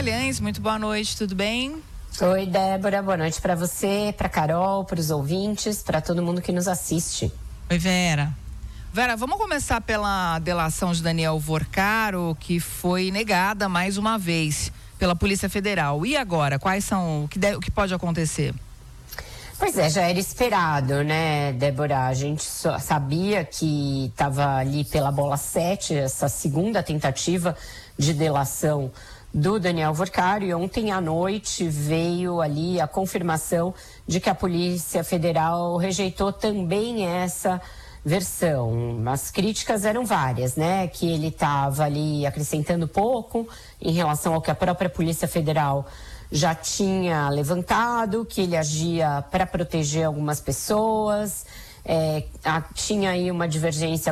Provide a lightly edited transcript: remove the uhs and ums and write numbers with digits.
Magalhães, muito boa noite, tudo bem? Oi, Débora, boa noite para você, para Carol, para os ouvintes, para todo mundo que nos assiste. Oi, Vera. Vera, vamos começar pela delação de Daniel Vorcaro, que foi negada mais uma vez pela Polícia Federal. E agora, quais são, o que pode acontecer? Pois é, já era esperado, né, Débora? A gente só sabia que estava ali pela bola 7, essa segunda tentativa de delação do Daniel Vorcaro, e ontem à noite veio ali a confirmação de que a Polícia Federal rejeitou também essa versão. As críticas eram várias, né? Que ele estava ali acrescentando pouco em relação ao que a própria Polícia Federal já tinha levantado, que ele agia para proteger algumas pessoas, tinha aí uma divergência